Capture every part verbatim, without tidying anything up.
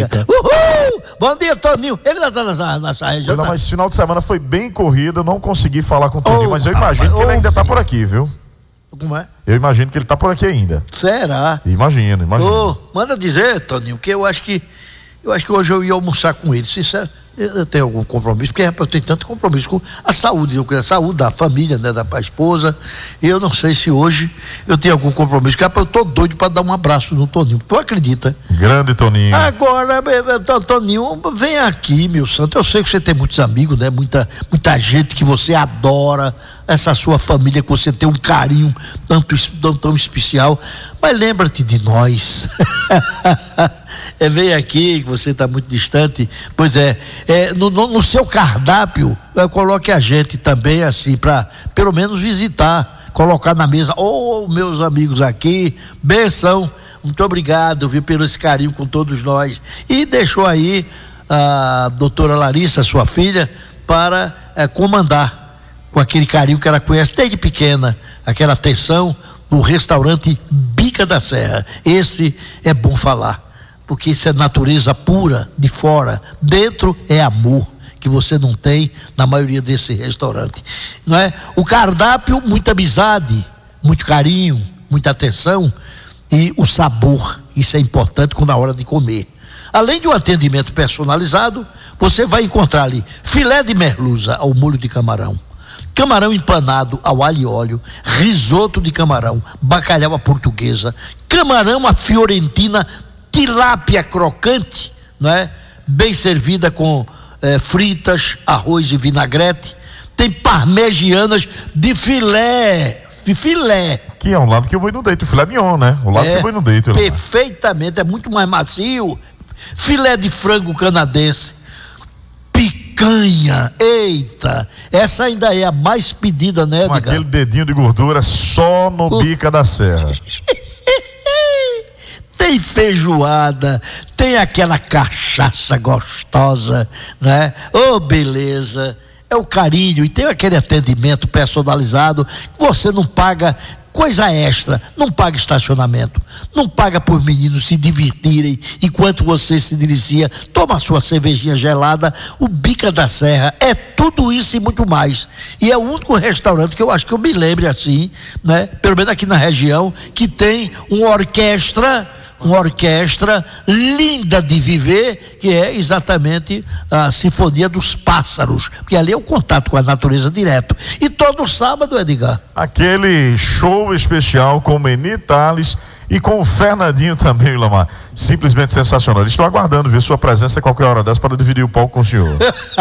Diga. Uhul! Bom dia, Toninho. Ele ainda tá nessa, nessa região. Não, tá? mas esse final de semana foi bem corrido, eu não consegui falar com o Toninho, Oh, mas eu imagino rapaz, que ele oh, ainda tá por aqui, viu? Como é? Eu imagino que ele tá por aqui ainda. Será? Imagino, imagino. Oh, manda dizer, Toninho, que eu acho que eu acho que hoje eu ia almoçar com ele, sincero. Eu tenho algum compromisso, porque rapaz, eu tenho tanto compromisso com a saúde, eu quero a saúde da família, né, da esposa. E eu não sei se hoje eu tenho algum compromisso, porque rapaz, eu tô doido para dar um abraço no Toninho. Tu acredita? Grande Toninho. Agora, Toninho, vem aqui, meu santo. Eu sei que você tem muitos amigos, né? Muita, muita gente que você adora, essa sua família que você tem um carinho tanto, tão, tão especial. Mas lembra-te de nós. É, vem aqui, que você está muito distante. Pois é, é no, no, no seu cardápio, é, coloque a gente também assim, para pelo menos visitar, colocar na mesa. Ô, oh, meus amigos aqui, benção, muito obrigado, viu, pelo esse carinho com todos nós. E deixou aí a doutora Larissa, sua filha, para é, comandar com aquele carinho que ela conhece desde pequena, aquela atenção no restaurante Bica da Serra. Esse é bom falar, porque isso é natureza pura de fora, dentro é amor que você não tem na maioria desse restaurante, não é? O cardápio, muita amizade, muito carinho, muita atenção e o sabor, isso é importante quando na hora de comer. Além de um atendimento personalizado, você vai encontrar ali filé de merluza ao molho de camarão, camarão empanado ao alho e óleo, risoto de camarão, bacalhau à portuguesa, camarão à fiorentina, tilápia crocante, não é? Bem servida com eh, fritas, arroz e vinagrete. Tem parmegianas de filé, de filé. Que é um lado que o boi não deita, o filé mignon, né? O lado é, que o boi não deita. Perfeitamente, é muito mais macio. Filé de frango canadense, picanha, eita, essa ainda é a mais pedida, né, com Edgar? aquele dedinho de gordura só no uh. Bica da Serra. Tem feijoada, tem aquela cachaça gostosa, né? Ô, beleza, é o carinho, e tem aquele atendimento personalizado, você não paga coisa extra, não paga estacionamento, não paga por meninos se divertirem enquanto você se delicia, toma a sua cervejinha gelada. O Bica da Serra é tudo isso e muito mais, e é o único restaurante que eu acho que eu me lembre assim, né? Pelo menos aqui na região, que tem uma orquestra, uma orquestra linda de viver, que é exatamente a Sinfonia dos Pássaros, porque ali é o contato com a natureza direto. E todo sábado, Edgar, aquele show especial com o Meni Tales e com o Fernandinho também, Lamar. Simplesmente sensacional. Estou aguardando ver sua presença a qualquer hora dessa para dividir o palco com o senhor.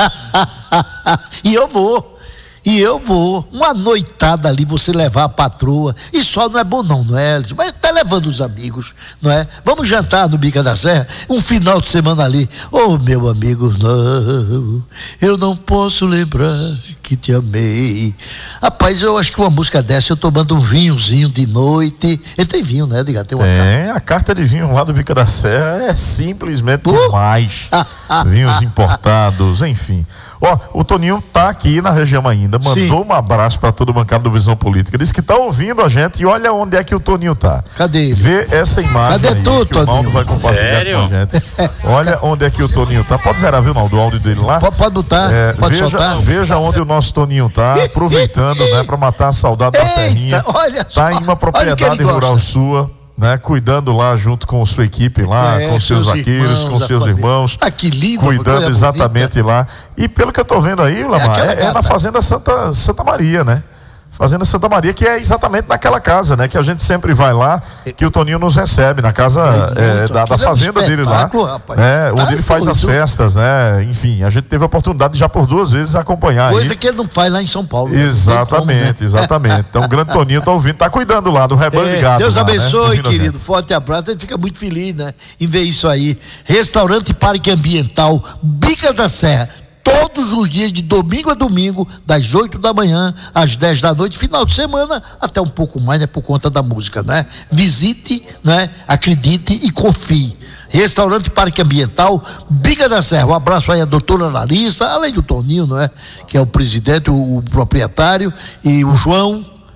E eu vou. E eu vou, uma noitada ali, você levar a patroa, e só não é bom não, não é? Mas tá levando os amigos, não é? Vamos jantar no Bica da Serra, um final de semana ali. Oh, meu amigo, não, eu não posso lembrar que te amei. Rapaz, eu acho que uma música dessa, eu tomando um vinhozinho de noite, ele tem vinho, né, Edgar? Tem uma é, carta. A carta de vinho lá do Bica da Serra é simplesmente uh! demais. Vinhos importados, enfim. Ó, oh, o Toninho tá aqui na região ainda, mandou Sim. um abraço para todo o bancado do Visão Política, disse que tá ouvindo a gente e olha onde é que o Toninho tá. Cadê ele? Vê essa imagem. Cadê aí, tu, que o Naldo vai compartilhar Sério? com a gente. Olha onde é que o Toninho tá. Pode zerar, viu, Naldo, o áudio dele lá? Pode, pode botar, é, pode veja, soltar. Veja onde o nosso Toninho tá, aproveitando, né, para matar a saudade da terrinha. Olha tá só, em uma propriedade rural sua, né, cuidando lá junto com sua equipe lá, é, com seus vaqueiros, com seus irmãos. Ah, que lindo. Cuidando exatamente bonita. Lá. E pelo que eu tô vendo aí, Lamar, é, é, é na Fazenda Santa, Santa Maria, né? Fazenda Santa Maria, que é exatamente naquela casa, né? Que a gente sempre vai lá, que o Toninho nos recebe, na casa é, é, da, da fazenda é um dele lá. Rapaz. É, onde tá ele faz as festas, né? Enfim, a gente teve a oportunidade de já por duas vezes acompanhar. Coisa aí. que ele não faz lá em São Paulo. Exatamente, como, né? Exatamente. Então o grande Toninho tá ouvindo, tá cuidando lá do rebanho é, de gado. Deus lá, abençoe, né? querido. Forte abraço. A gente fica muito feliz, né? Em ver isso aí. Restaurante Parque Ambiental Bica da Serra. Todos os dias, de domingo a domingo, das oito da manhã às dez da noite, final de semana, até um pouco mais, né? Por conta da música, né? Visite, né? Acredite e confie. Restaurante Parque Ambiental Bica da Serra. Um abraço aí à doutora Larissa, além do Toninho, não é? Que é o presidente, o, o proprietário, e o João,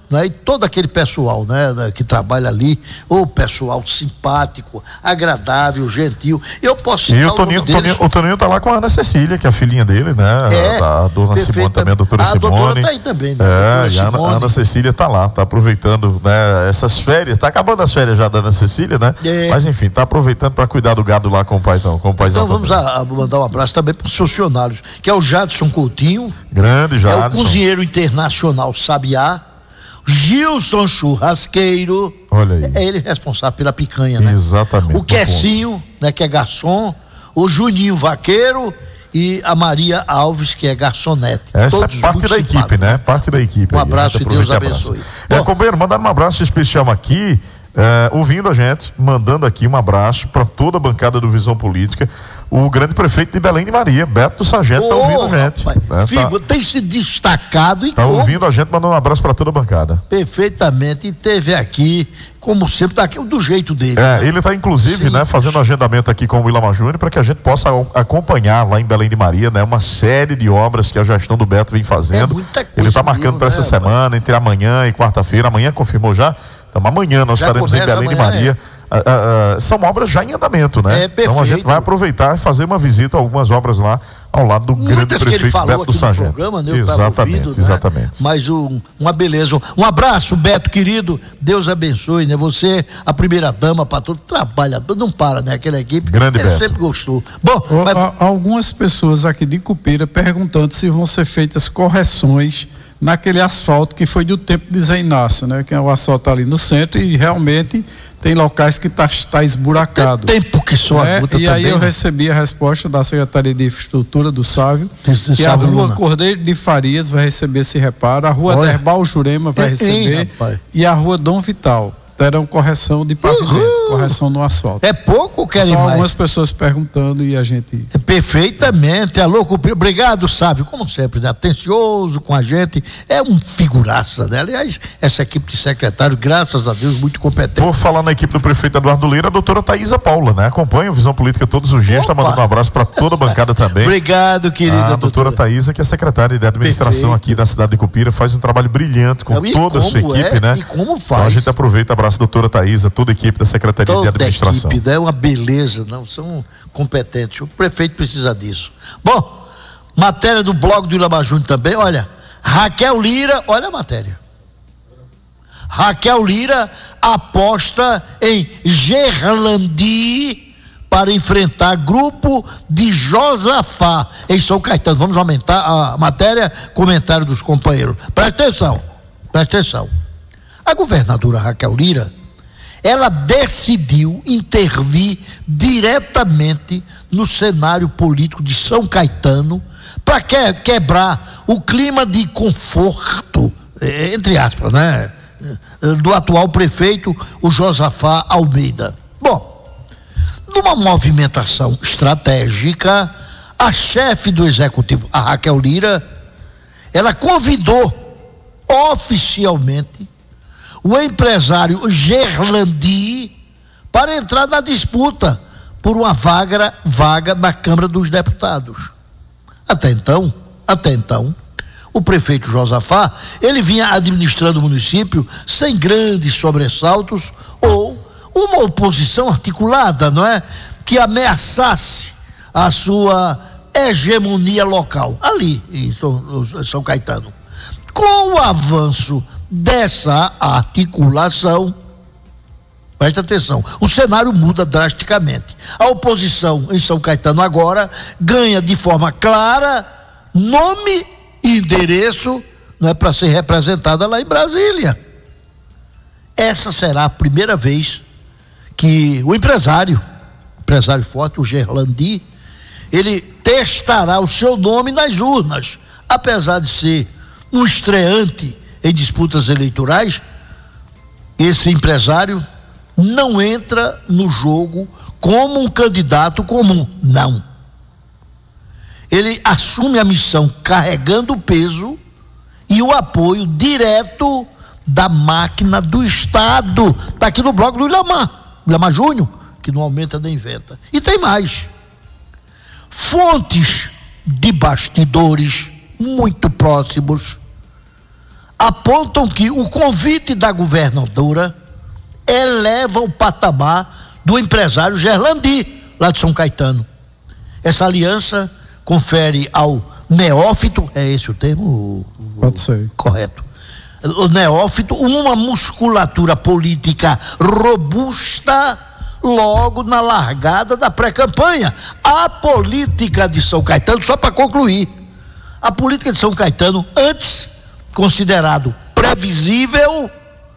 né? E todo aquele pessoal, né, que trabalha ali, o pessoal simpático, agradável, gentil. Eu posso citar e o Toninho, o, Toninho, o Toninho tá lá com a Ana Cecília, que é a filhinha dele, né? É, a, a dona Simone também, a doutora a Simone. A doutora tá aí também, né? É, e a Ana, a Ana Cecília tá lá, tá aproveitando, né, essas férias, tá acabando as férias já da Ana Cecília, né? É. Mas enfim, tá aproveitando para cuidar do gado lá com o pai, então, com o paizão. Então vamos a, a mandar um abraço também para os funcionários, que é o Jadson Coutinho. Grande Jadson. É o cozinheiro internacional Sabiá. Gilson Churrasqueiro. Olha aí. É ele responsável pela picanha, né? Exatamente. O Quessinho, né, que é garçom. O Juninho Vaqueiro e a Maria Alves, que é garçonete. Essa Todos é parte da equipe, né? Parte da equipe. Um abraço e Deus abençoe. É, companheiro, mandar um abraço especial aqui, é, ouvindo a gente, mandando aqui um abraço para toda a bancada do Visão Política. O grande prefeito de Belém de Maria, Beto do Sargento, está oh, ouvindo a gente. Rapaz, né? Figo, tá, tem se destacado e Está ouvindo a gente, mandando um abraço para toda a bancada. Perfeitamente, e teve aqui, como sempre, daqui, do jeito dele. É, né? Ele está inclusive, né, fazendo agendamento aqui com o Willamar Júnior para que a gente possa acompanhar lá em Belém de Maria, né, uma série de obras que a gestão do Beto vem fazendo. É muita coisa. Ele está marcando para essa né, semana, rapaz? Entre amanhã e quarta-feira. Amanhã confirmou já? Então amanhã nós já estaremos em Belém de Maria. É. Uh, uh, uh, são obras já em andamento, né? É, então a gente vai aproveitar e fazer uma visita a algumas obras lá ao lado do Muitas grande prefeito Beto do Sargento. Programa, né? Exatamente, ouvindo, exatamente. Né? Mas um, uma beleza. Um abraço, Beto, querido. Deus abençoe, né? Você, a primeira dama para todo trabalhador, não para, né? Aquela equipe. Grande Beto. Sempre gostou. Bom, o, mas... a, algumas pessoas aqui de Cupira perguntando se vão ser feitas correções naquele asfalto que foi do tempo de Zé Inácio, né? Que é o asfalto ali no centro e realmente tem locais que está tá esburacado. Tem tempo que só é, aguenta E aí também, eu né? recebi a resposta da Secretaria de Infraestrutura do Sávio, que Sávio a rua Luna. Cordeiro de Farias vai receber esse reparo, a rua Olha. Derbal Jurema vai receber Ei, e a rua Dom Vital terão correção de pavimento, Uhul. correção no asfalto. É pouco ou querem Só mais? algumas pessoas perguntando e a gente... É, perfeitamente, alô, obrigado, Sávio, como sempre, né? Atencioso com a gente, é um figuraça, né? Aliás, essa equipe de secretário, graças a Deus, muito competente. Vou falar na equipe do prefeito Eduardo Lira, a doutora Thaisa Paula, né? Acompanha o Visão Política todos os dias, está mandando um abraço para toda a bancada também. Obrigado, querida a doutora. doutora Thaisa, que é secretária de administração Perfeito. aqui da cidade de Cupira, faz um trabalho brilhante com Não, toda a sua equipe, é? né? E como faz? Então a gente aproveita, abraço a doutora Thaisa, toda a equipe da Secretaria toda de Administração. Equipe, é uma beleza, não, são competentes. O prefeito precisa disso. Bom, matéria do blog do Willamar Júnior também, olha, Raquel Lira, olha a matéria. Raquel Lira aposta em Gerlandi para enfrentar grupo de Josafá em São Caetano. Vamos aumentar a matéria, comentário dos companheiros. Presta atenção, presta atenção. A governadora Raquel Lira, ela decidiu intervir diretamente no cenário político de São Caetano para que, quebrar o clima de conforto, entre aspas, né, do atual prefeito, o Josafá Almeida. Bom, numa movimentação estratégica, a chefe do executivo, a Raquel Lira, ela convidou oficialmente o empresário Gerlandi para entrar na disputa por uma vaga, vaga na Câmara dos Deputados. Até então, até então, o prefeito Josafá, ele vinha administrando o município sem grandes sobressaltos ou uma oposição articulada, não é? Que ameaçasse a sua hegemonia local, ali em São, São Caetano. Com o avanço dessa articulação, presta atenção, o cenário muda drasticamente. A oposição em São Caetano agora ganha de forma clara nome e endereço, não é, para ser representada lá em Brasília. Essa será a primeira vez que o empresário, empresário forte, o Gerlandi, ele testará o seu nome nas urnas. Apesar de ser um estreante em disputas eleitorais, esse empresário não entra no jogo como um candidato comum, não. Ele assume a missão carregando o peso e o apoio direto da máquina do Estado. Está aqui no bloco do Willamar, Willamar Júnior, que não aumenta nem inventa. E tem mais. Fontes de bastidores muito próximos apontam que o convite da governadora eleva o patamar do empresário Gerlandi, lá de São Caetano. Essa aliança confere ao neófito, é esse o termo? Pode ser. Correto. O neófito, uma musculatura política robusta logo na largada da pré-campanha. A política de São Caetano, só para concluir, a política de São Caetano, antes considerado previsível,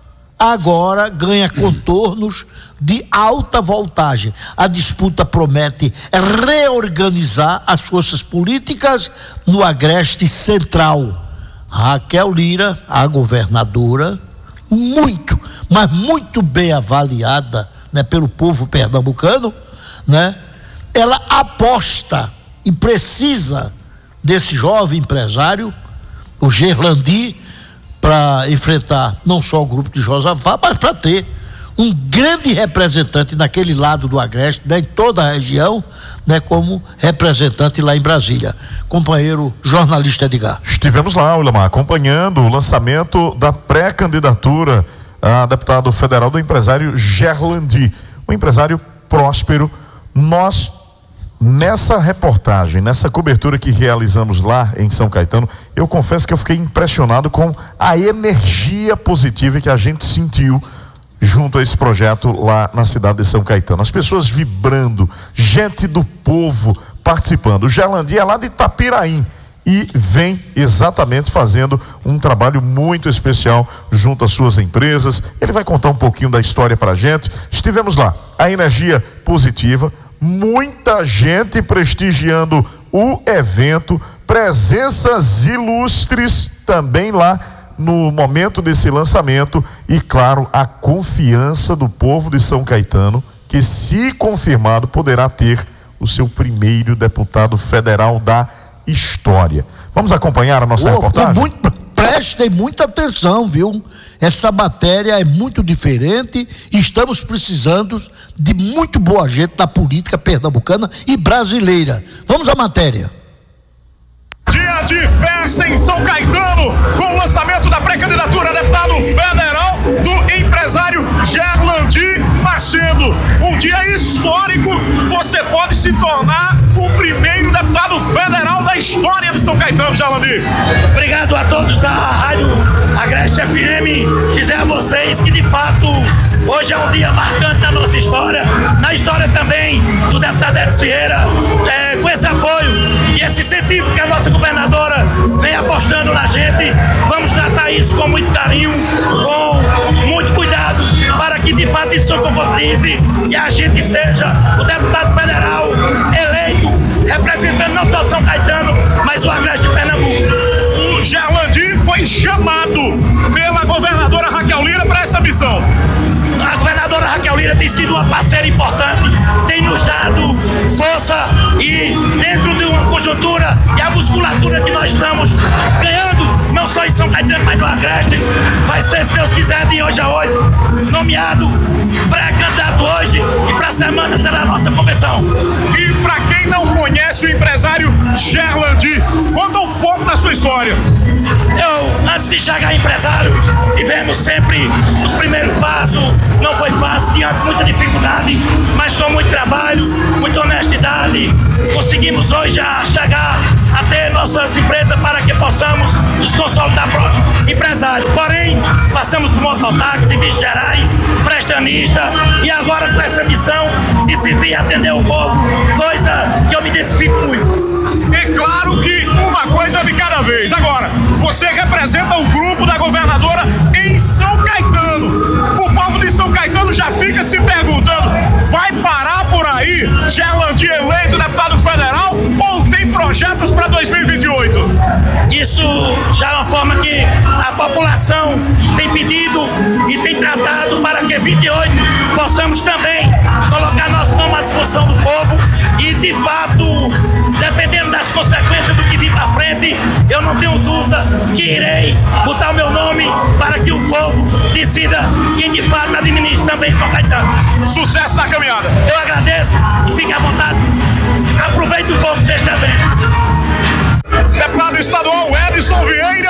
agora ganha contornos de alta voltagem. A disputa promete reorganizar as forças políticas no agreste central. Raquel Lira, a governadora, muito, mas muito bem avaliada, né, pelo povo pernambucano, né? Ela aposta e precisa desse jovem empresário, o Gerlandi, para enfrentar não só o grupo de Josafá, mas para ter um grande representante naquele lado do agreste, né, em toda a região, né, como representante lá em Brasília. Companheiro jornalista Edgar. Estivemos lá, Willamar, acompanhando o lançamento da pré-candidatura a deputado federal do empresário Gerlandi, um empresário próspero. Nós, nessa reportagem, nessa cobertura que realizamos lá em São Caetano, eu confesso que eu fiquei impressionado com a energia positiva que a gente sentiu junto a esse projeto lá na cidade de São Caetano. As pessoas vibrando, gente do povo participando. O Gerlandi é lá de Itapiraí e vem exatamente fazendo um trabalho muito especial junto às suas empresas. Ele vai contar um pouquinho da história pra gente. Estivemos lá, a energia positiva, muita gente prestigiando o evento, presenças ilustres também lá no momento desse lançamento e, claro, a confiança do povo de São Caetano, que, se confirmado, poderá ter o seu primeiro deputado federal da história. Vamos acompanhar a nossa oh, reportagem? Muito, prestem muita atenção, viu? Essa matéria é muito diferente e estamos precisando de muito boa gente na política pernambucana e brasileira. Vamos à matéria. Dia de festa em São Caetano, com o lançamento da pré-candidatura a deputado federal do empresário Gerlandi Macedo. Um dia histórico, você pode se tornar o primeiro deputado federal da história de São Caetano, Gerlandi. Obrigado a todos da Rádio Agreste F M. Dizer a vocês que, de fato, hoje é um dia marcante na nossa história, na história também do deputado Edson Vieira, é, com esse apoio e esse incentivo que a nossa governadora vem apostando na gente. Vamos tratar isso com muito carinho, com muito cuidado, para que de fato isso se concretize e a gente seja o deputado federal eleito, representando não só São Caetano, mas o agreste de Pernambuco. O Gerlandi foi chamado pela governadora Raquel Lira para essa missão. A governadora Raquel Lira tem sido uma parceira importante, tem nos dado força e, dentro de uma conjuntura e a musculatura que nós estamos ganhando, não só em São Caetano, mas no agreste, vai ser, se Deus quiser, de hoje a hoje, nomeado pré-candidato hoje e para a semana será a nossa convenção. E para quem não conhece o empresário Gerlandi, conta um pouco da sua história. Eu, antes de chegar empresário, tivemos sempre os primeiros passos, não foi fácil, tinha muita dificuldade, mas com muito trabalho, muita honestidade, conseguimos hoje a chegar a ter nossas empresas para que possamos nos consolidar para empresário. Porém, passamos por mototáxi, Minas Gerais, prestanista e agora com essa missão de servir e atender o povo, coisa que eu me identifico muito. É claro que uma coisa de cada vez. Agora, você representa o grupo da governadora em São Caetano. O povo de São Caetano já fica se perguntando, vai parar por aí Gerlandi eleito deputado federal ou tem projetos para dois mil e vinte e oito? Isso já é uma forma que a população tem pedido e tem tratado para que vinte e oito possamos também colocar nosso nome à disposição do povo e, de fato, dependendo das consequências do que vir para frente, eu não tenho dúvida que irei botar o meu nome para que o povo decida quem de fato administra também São Caetano. Sucesso na caminhada. Eu agradeço e fique à vontade. Aproveite um pouco deste evento. Deputado estadual Edson Vieira,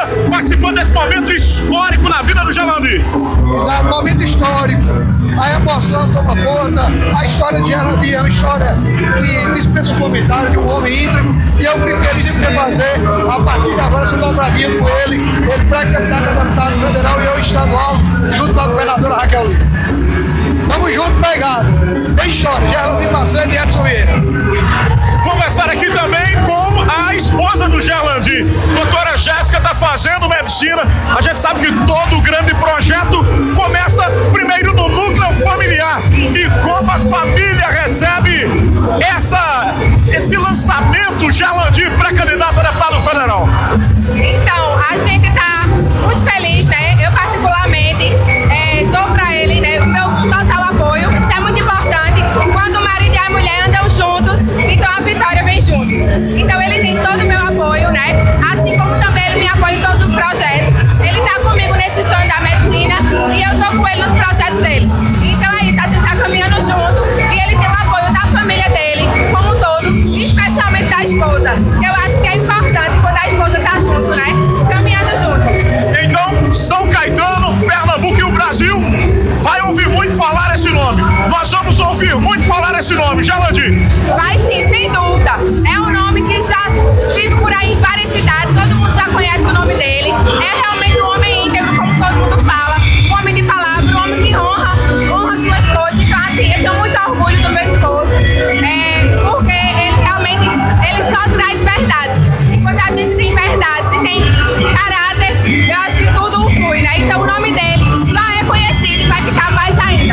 participando desse momento histórico na vida do Gerlandi. Exato, momento histórico. A emoção toma conta. A história de Gerlandi é uma história que dispensa comentário de um homem íntegro. E eu fico feliz de poder fazer, a partir de agora, esse dobradinho com ele. Ele pré-candidato a deputado federal e eu estadual, junto com a governadora Raquel Lira. Tamo junto, pegado. Tem história, Gerlandi Macedo e Edson Vieira. Conversar aqui também com a esposa do Gerlandi, doutora Jéssica, está fazendo medicina. A gente sabe que todo grande projeto começa primeiro no núcleo familiar. E como a família recebe essa, esse lançamento, Gerlandi, pré-candidato a deputado federal? Então, a gente está muito feliz, né? Eu particularmente é, dou para ele, né, o meu total apoio. Isso é muito importante. Quando o marido e a mulher andam juntos, então a vitória vem juntos. Então ele tem todo o meu apoio, né? Assim como também ele me apoia em todos os projetos. Ele está comigo nesse sonho da medicina e eu tô com ele nos projetos dele. Então é isso, a gente está caminhando junto e ele tem o apoio da família dele, como um todo, especialmente da esposa. Eu acho que é importante quando a esposa tá junto, né? Caminhando junto. Então, São Caetano, Pernambuco e o Brasil vai ouvir muito falar esse nome. Nós vamos ouvir muito falar esse nome, Gerlandi. Vai sim, sem dúvida. É um nome que já vive por aí em várias cidades, todo mundo já conhece o nome dele. É realmente um homem íntegro, como todo mundo fala, um homem de palavra, um homem que honra, honra suas coisas. Então, assim, eu tenho muito orgulho do meu esposo, é, porque ele realmente, ele só traz verdades. E quando a gente tem verdades e tem caráter, eu acho que tudo flui, né? Então o nome dele já é conhecido e vai ficar mais ainda.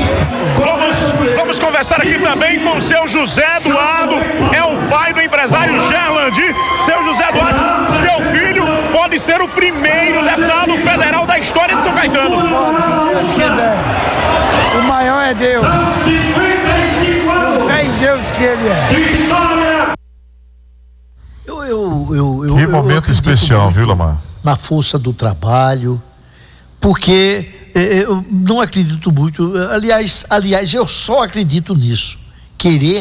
Vamos, vamos conversar aqui também com o seu José Eduardo, é o pai do empresário Gerlandi. Seu José Eduardo, seu filho pode ser o primeiro deputado federal da história de São Caetano. Se Deus quiser. O maior é Deus. Fé em Deus que ele é. Eu, eu, eu, eu, que eu momento especial, viu, Lamar? Na força do trabalho, porque eu não acredito muito, aliás, aliás, eu só acredito nisso. Querer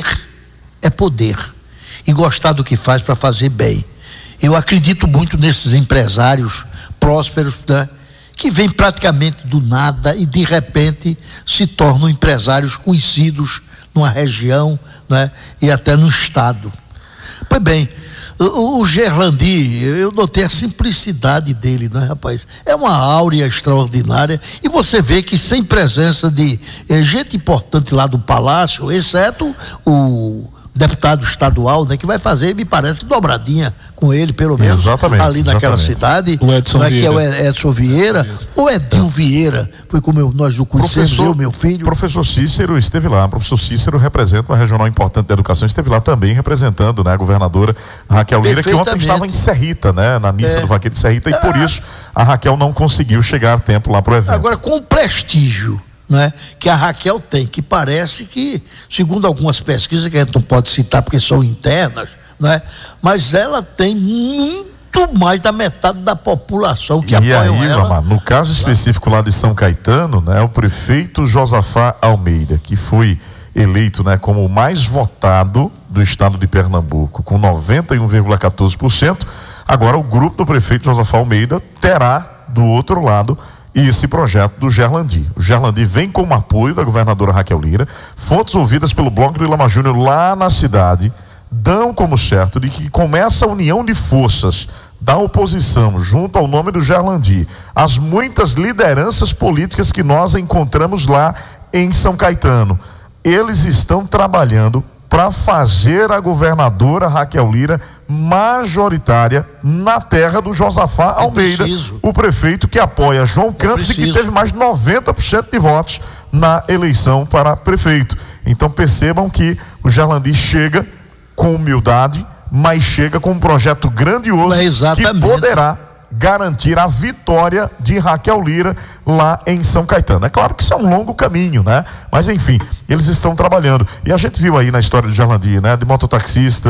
é poder e gostar do que faz para fazer bem. Eu acredito muito nesses empresários prósperos, né, que vêm praticamente do nada e de repente se tornam empresários conhecidos numa região, né, e até no estado. Pois bem, o, o Gerlandi, eu notei a simplicidade dele, né, rapaz? É uma áurea extraordinária e você vê que sem presença de eh, gente importante lá do Palácio, exceto o deputado estadual, né, que vai fazer, me parece que dobradinha com ele, pelo menos, exatamente, ali naquela exatamente. cidade, o Edson né, que é o Vieira. Edson Vieira, o Edil Vieira, foi como eu, nós o conhecemos, eu, meu filho. Professor Cícero esteve lá, o professor Cícero representa uma regional importante da educação, esteve lá também representando, né, a governadora Raquel Lira, que ontem estava em Serrita, né, na missa é. do Vaqueiro de Serrita, e ah. por isso a Raquel não conseguiu chegar a tempo lá pro evento. Agora, com o prestígio, né, que a Raquel tem, que parece que, segundo algumas pesquisas que a gente não pode citar porque são internas, né, mas ela tem muito mais da metade da população que e apoiam aí, ela. Lamar, no caso específico lá de São Caetano, né, o prefeito Josafá Almeida, que foi eleito, né, como o mais votado do estado de Pernambuco, com noventa e um vírgula quatorze por cento, agora o grupo do prefeito Josafá Almeida terá do outro lado e esse projeto do Gerlandi. O Gerlandi vem com o apoio da governadora Raquel Lira. Fontes ouvidas pelo bloco do Ilama Júnior lá na cidade dão como certo de que começa a união de forças da oposição junto ao nome do Gerlandi, as muitas lideranças políticas que nós encontramos lá em São Caetano. Eles estão trabalhando para fazer a governadora Raquel Lira majoritária na terra do Josafá Almeida, o prefeito que apoia João Campos e que teve mais de noventa por cento de votos na eleição para prefeito. Então percebam que o Gerlandi chega com humildade, mas chega com um projeto grandioso é que poderá garantir a vitória de Raquel Lira lá em São Caetano. É claro que isso é um longo caminho, né? Mas enfim, eles estão trabalhando. E a gente viu aí na história do Gerlandi, né? De mototaxista,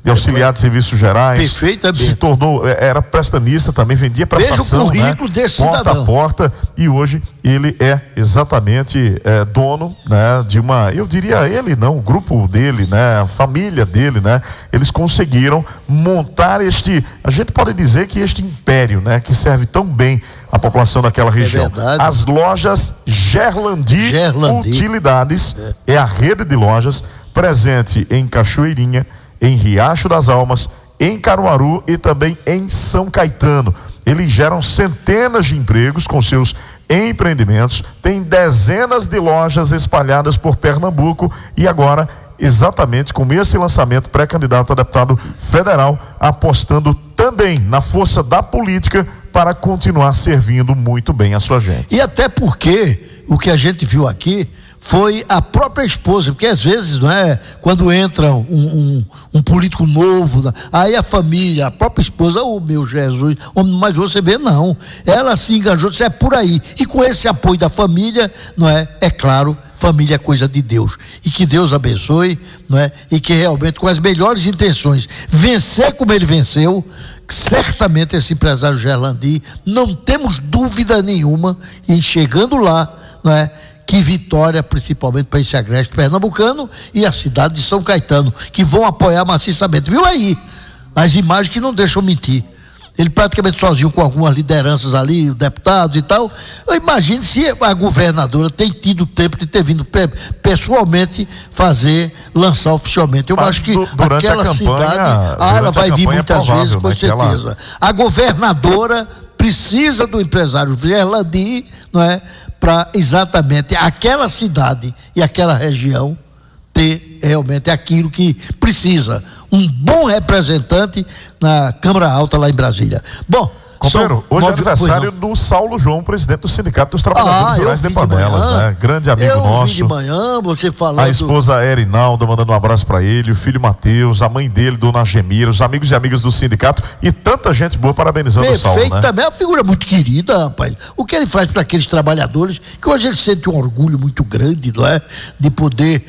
de auxiliar de serviços gerais. Perfeitamente. Se tornou, era prestamista também, vendia prestação. Veja o currículo, né? Desse porta cidadão. a porta, e hoje ele é exatamente é, dono, né, de uma, eu diria ele não, o grupo dele, né, a família dele, né, eles conseguiram montar este, a gente pode dizer que este império, né, que serve tão bem a população daquela região. É As lojas Gerlandi, Gerlandi. Utilidades, é. é a rede de lojas presente em Cachoeirinha, em Riacho das Almas, em Caruaru e também em São Caetano. Eles geram centenas de empregos com seus empreendimentos, tem dezenas de lojas espalhadas por Pernambuco e agora, exatamente com esse lançamento, pré-candidato a deputado federal, apostando também na força da política para continuar servindo muito bem a sua gente. E até porque o que a gente viu aqui foi a própria esposa, porque às vezes, não é, quando entra um, um, um político novo, aí a família, a própria esposa, ô oh, meu Jesus, mas você vê, não, ela se engajou, isso é por aí, e com esse apoio da família, não é, é claro, família é coisa de Deus, e que Deus abençoe, não é, e que realmente com as melhores intenções, vencer como ele venceu, certamente esse empresário Gerlandi, não temos dúvida nenhuma, em chegando lá, não é, que vitória, principalmente para esse agreste pernambucano e a cidade de São Caetano, que vão apoiar maciçamente. Viu aí as imagens que não deixam mentir. Ele praticamente sozinho com algumas lideranças ali, deputados e tal. Eu imagino se a governadora tem tido tempo de ter vindo pe pessoalmente fazer, lançar oficialmente. Eu Mas acho que durante aquela a campanha, cidade, ah, ela vai vir muitas é provável, vezes, com né, certeza. Ela... A governadora precisa do empresário Gerlandi, não é? Para exatamente aquela cidade e aquela região ter realmente aquilo que precisa, um bom representante na Câmara Alta lá em Brasília. Bom, Companheiro, hoje nove... é aniversário do Saulo João, presidente do Sindicato dos Trabalhadores ah, Rurais de Panelas, de né? Grande amigo eu nosso. Vi de manhã, você falando... A esposa Erinalda mandando um abraço para ele, o filho Matheus, a mãe dele, Dona Gemira, os amigos e amigas do sindicato e tanta gente boa parabenizando Perfeito, o Saulo, né? Também é uma figura muito querida, rapaz. O que ele faz para aqueles trabalhadores, que hoje ele sente um orgulho muito grande, não é? De poder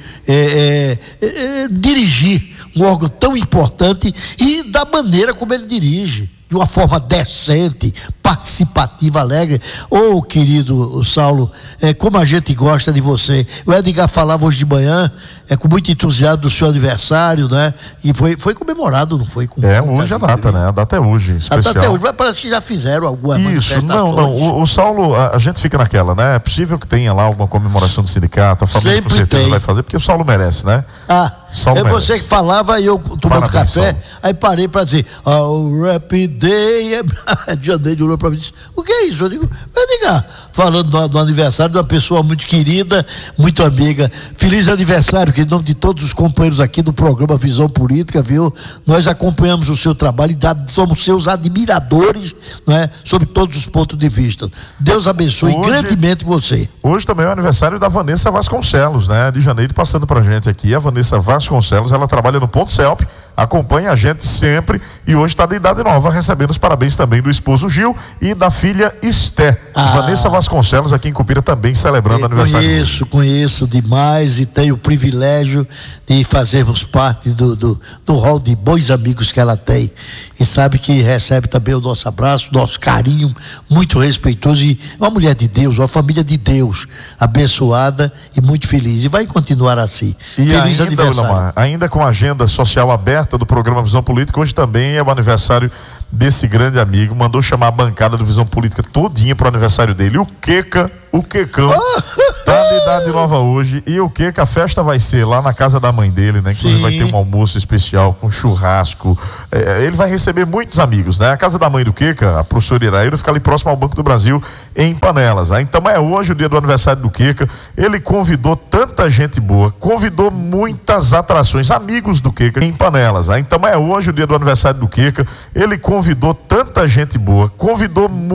é, é, é, dirigir um órgão tão importante e da maneira como ele dirige. De uma forma decente, participativa, alegre. Ô, oh, querido Saulo, é, como a gente gosta de você. O Edgar falava hoje de manhã, é, com muito entusiasmo do seu aniversário, né? E foi, foi comemorado, não foi? Com é, hoje a data, né? A data é hoje, especial. A data é hoje, mas parece que já fizeram alguma Isso, não, não. O, o Saulo, a, a gente fica naquela, né? É possível que tenha lá alguma comemoração do sindicato, a família Sempre com certeza tem. vai fazer, porque o Saulo merece, né? Ah, Saulo é merece. Você que falava e eu tomando Parabéns, café, Saulo. Aí parei para dizer, oh, happy day, de janeiro, olhou para mim e disse, o que é isso? Eu digo, Edgar, falando do, do aniversário de uma pessoa muito querida, muito amiga. Feliz aniversário, que em nome de todos os companheiros aqui do programa Visão Política, viu? Nós acompanhamos o seu trabalho e somos seus admiradores, não é? Sob todos os pontos de vista. Deus abençoe hoje, grandemente você. Hoje também é o aniversário da Vanessa Vasconcelos, né? De janeiro, passando pra gente aqui. A Vanessa Vasconcelos, ela trabalha no Ponto Celp, acompanha a gente sempre e hoje está de idade nova, recebendo os parabéns também do esposo Gil e da filha Esté. Ah, Vanessa Vasconcelos aqui em Cupira também celebrando o aniversário. Conheço, conheço demais e tenho o privilégio de fazermos parte do, do, do hall de bons amigos que ela tem e sabe que recebe também o nosso abraço, nosso carinho muito respeitoso e uma mulher de Deus, uma família de Deus, abençoada e muito feliz e vai continuar assim. E feliz ainda, aniversário. Lamar, ainda com a agenda social aberta do programa Visão Política, hoje também é o aniversário desse grande amigo, mandou chamar a bancada do Visão Política todinha para o aniversário dele, o Queca, o Quecão, tá de idade nova hoje, e o Queca, a festa vai ser lá na casa da mãe dele, né, inclusive vai ter um almoço especial com churrasco, é, ele vai receber muitos amigos, né, a casa da mãe do Queca, a professora Iraíra, fica ali próximo ao Banco do Brasil, em Panelas, né? Então é hoje o dia do aniversário do Queca, ele convidou tanta gente boa, convidou muitas atrações, amigos do Queca em Panelas, né? Então é hoje o dia do aniversário do Queca, ele convidou tanta gente boa, convidou